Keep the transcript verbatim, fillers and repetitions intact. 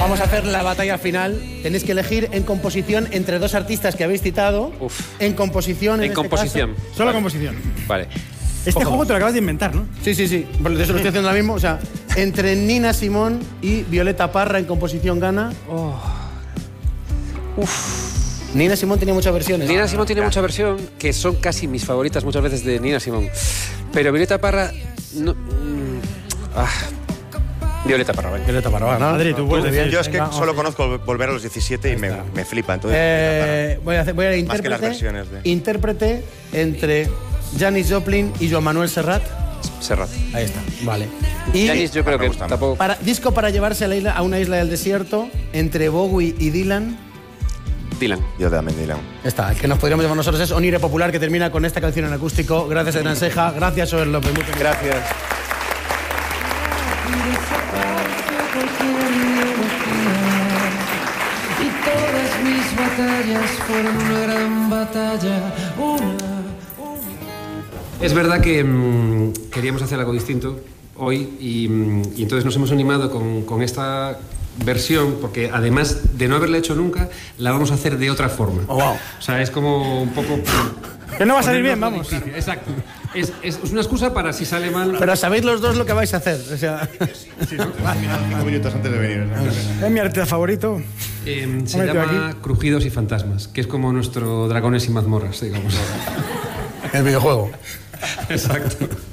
Vamos a hacer la batalla final. Tenéis que elegir en composición entre dos artistas que habéis citado. Uf. En composición. En, En este composición. caso. Solo composición. Vale. Este Ojo. juego te lo acabas de inventar, ¿no? Sí, sí, sí. Por eso lo estoy haciendo ahora mismo. O sea, entre Nina Simone y Violeta Parra en composición gana. Oh. Uf. Nina Simone tenía muchas versiones. Nina Simone tiene mucha versión, que son casi mis favoritas muchas veces de Nina Simone. Pero Violeta Parra... No, mm, ah. Violeta Parra, venga. Violeta Parra, ¿no? Adri, tú puedes decir. Yo es que Venga, solo vamos. conozco Volver a los diecisiete y me, me flipa. Entonces, Eh, voy a hacer, voy a ir Más que las intérprete, versiones de- intérprete entre Janis Joplin y Joan Manuel Serrat. Serrat. Ahí está, vale. Y Janis, yo creo me que gusta más. tampoco... para, disco para llevarse a, la isla, a una isla del desierto entre Bowie y Dylan. Dylan. Yo también Dylan. Está, el que nos podríamos llevar nosotros es Onire Popular, que termina con esta canción en acústico. Gracias, Hernán Seja. Gracias, Joel López. Muchas Gracias. Y todas mis batallas fueron una gran batalla, una... Es verdad que mm, queríamos hacer algo distinto hoy y, mm, y entonces nos hemos animado con, con esta versión porque además de no haberla hecho nunca, la vamos a hacer de otra forma. Oh, wow. O sea, es como un poco... Que no va a salir bien, ponernos vamos. difícil. Exacto. Es, es, es una excusa para si sale mal... Pero sabéis los dos lo que vais a hacer. O sea, Cinco minutos antes de venir. Es mi artista favorito. Eh, se Hombre, llama aquí. Crujidos y Fantasmas, que es como nuestro Dragones y Mazmorras, digamos. el videojuego. Exacto.